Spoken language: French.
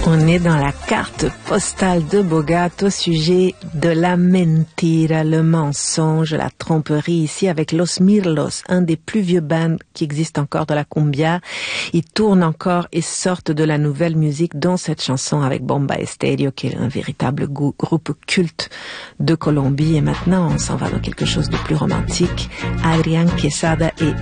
On est dans la carte postale de Bogart au sujet de la mentira, le mensonge, la tromperie, ici avec Los Mirlos, un des plus vieux bands qui existent encore de la cumbia. Ils tournent encore et sortent de la nouvelle musique, dont cette chanson avec Bomba Estéreo, qui est un véritable groupe culte de Colombie. Et maintenant, on s'en va dans quelque chose de plus romantique. Adrián Quesada et